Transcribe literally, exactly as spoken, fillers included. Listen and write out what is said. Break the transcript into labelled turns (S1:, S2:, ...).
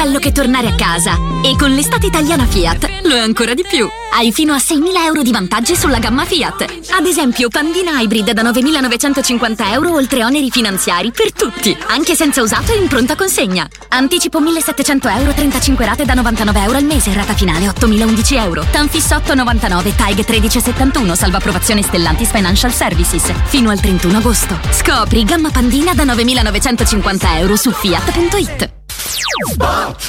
S1: bello che tornare a casa. E con l'estate italiana Fiat lo è ancora di più. Hai fino a seimila euro di vantaggi sulla gamma Fiat. Ad esempio, Pandina Hybrid da novemilanovecentocinquanta euro oltre oneri finanziari per tutti, anche senza usato e in pronta consegna. Anticipo millesettecento euro, trentacinque rate da novantanove euro al mese, rata finale ottomilaundici euro. Tanfis otto novantanove, T A I G tredici settantuno, salva approvazione Stellantis Financial Services. Fino al trentuno agosto. Scopri gamma Pandina da novemilanovecentocinquanta euro su fiat punto it.